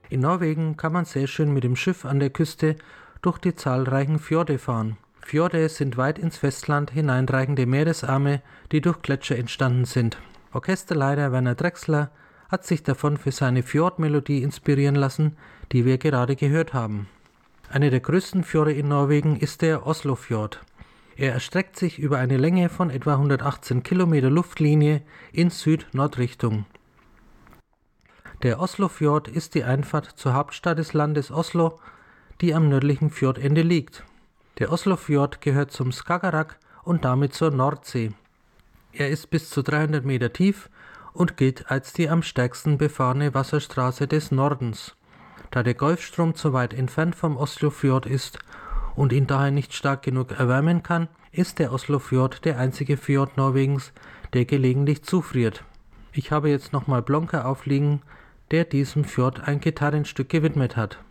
In Norwegen kann man sehr schön mit dem Schiff an der Küste durch die zahlreichen Fjorde fahren. Fjorde sind weit ins Festland hineinreichende Meeresarme, die durch Gletscher entstanden sind. Orchesterleiter Werner Drechsler hat sich davon für seine Fjordmelodie inspirieren lassen, die wir gerade gehört haben. Einer der größten Fjorde in Norwegen ist der Oslofjord. Er erstreckt sich über eine Länge von etwa 118 Kilometer Luftlinie in Süd-Nord-Richtung. Der Oslofjord ist die Einfahrt zur Hauptstadt des Landes Oslo, die am nördlichen Fjordende liegt. Der Oslofjord gehört zum Skagerrak und damit zur Nordsee. Er ist bis zu 300 Meter tief und gilt als die am stärksten befahrene Wasserstraße des Nordens. Da der Golfstrom zu weit entfernt vom Oslofjord ist und ihn daher nicht stark genug erwärmen kann, ist der Oslofjord der einzige Fjord Norwegens, der gelegentlich zufriert. Ich habe jetzt nochmal Blonka aufliegen, der diesem Fjord ein Gitarrenstück gewidmet hat.